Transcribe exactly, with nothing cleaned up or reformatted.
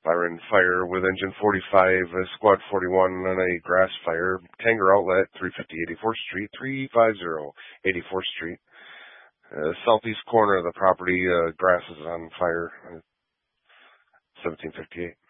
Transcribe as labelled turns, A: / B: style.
A: Byron Fire with engine forty-five, uh, squad forty-one on a grass fire. Tanger Outlet, three fifty eighty-fourth Street, three fifty eighty-fourth Street. Uh, southeast corner of the property, uh, grass is on fire. Uh, seventeen fifty-eight.